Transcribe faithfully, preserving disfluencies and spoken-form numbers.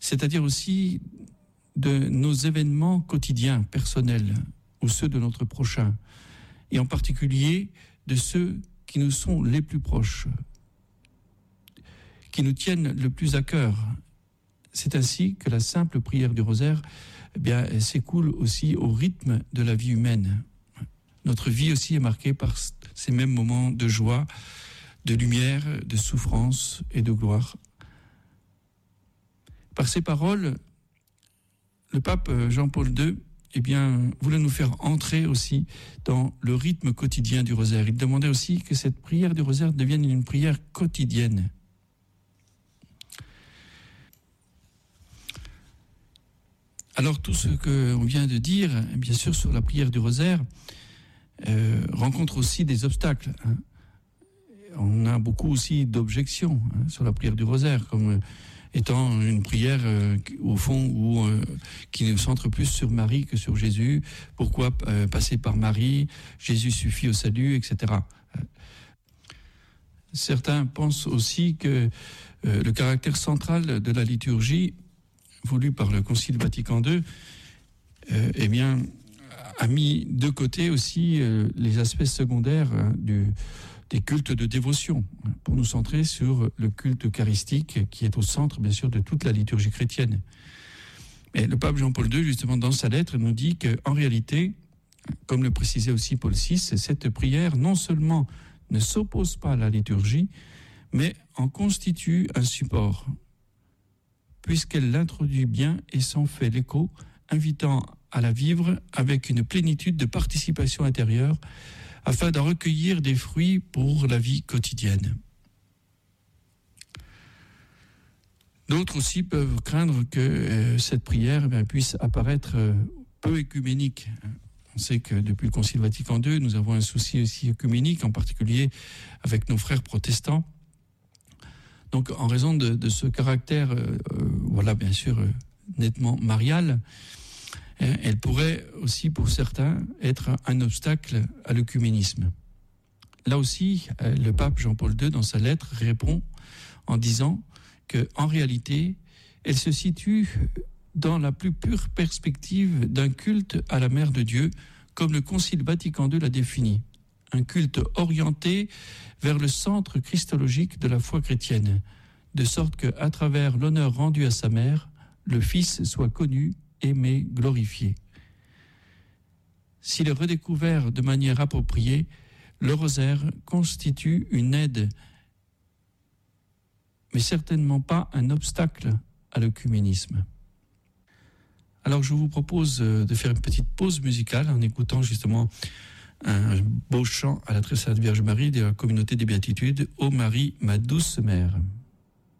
c'est-à-dire aussi de nos événements quotidiens, personnels, ou ceux de notre prochain, et en particulier de ceux qui nous sont les plus proches, qui nous tiennent le plus à cœur. C'est ainsi que la simple prière du rosaire, eh bien, elle s'écoule aussi au rythme de la vie humaine. Notre vie aussi est marquée par ces mêmes moments de joie, de lumière, de souffrance et de gloire. Par ces paroles, le pape Jean-Paul deux eh bien, voulait nous faire entrer aussi dans le rythme quotidien du rosaire. Il demandait aussi que cette prière du rosaire devienne une prière quotidienne. Alors tout ce qu'on vient de dire, bien sûr, sur la prière du rosaire, euh, rencontre aussi des obstacles. Hein. On a beaucoup aussi d'objections hein, sur la prière du rosaire, comme euh, étant une prière, euh, au fond, où, euh, qui nous centre plus sur Marie que sur Jésus. Pourquoi euh, passer par Marie? Jésus suffit au salut, et cetera. Certains pensent aussi que euh, le caractère central de la liturgie, voulu par le Concile Vatican deux, euh, eh bien, a mis de côté aussi euh, les aspects secondaires hein, du des cultes de dévotion, pour nous centrer sur le culte eucharistique qui est au centre, bien sûr, de toute la liturgie chrétienne. Mais le pape Jean-Paul deux, justement, dans sa lettre, nous dit qu'en réalité, comme le précisait aussi Paul six, cette prière, non seulement ne s'oppose pas à la liturgie, mais en constitue un support, puisqu'elle l'introduit bien et s'en fait l'écho, invitant à la vivre avec une plénitude de participation intérieure, afin d'en recueillir des fruits pour la vie quotidienne. D'autres aussi peuvent craindre que euh, cette prière eh bien, puisse apparaître euh, peu écuménique. On sait que depuis le Concile Vatican deux, nous avons un souci aussi écuménique, en particulier avec nos frères protestants. Donc, en raison de, de ce caractère, euh, euh, voilà, bien sûr, euh, nettement marial, elle pourrait aussi, pour certains, être un obstacle à l'œcuménisme. Là aussi, le pape Jean-Paul deux, dans sa lettre, répond en disant qu'en réalité, elle se situe dans la plus pure perspective d'un culte à la Mère de Dieu, comme le Concile Vatican deux l'a défini. Un culte orienté vers le centre christologique de la foi chrétienne, de sorte qu'à travers l'honneur rendu à sa mère, le Fils soit connu, aimé, glorifié. S'il est redécouvert de manière appropriée, le rosaire constitue une aide, mais certainement pas un obstacle à l'œcuménisme. Alors je vous propose de faire une petite pause musicale en écoutant justement un beau chant à la très sainte Vierge Marie de la communauté des Béatitudes, « Ô Marie, ma douce mère ».